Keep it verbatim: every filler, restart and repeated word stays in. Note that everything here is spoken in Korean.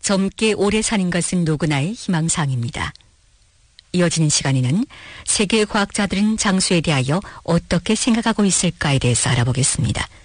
젊게 오래 사는 것은 누구나의 희망사항입니다. 이어지는 시간에는 세계 과학자들은 장수에 대하여 어떻게 생각하고 있을까에 대해서 알아보겠습니다.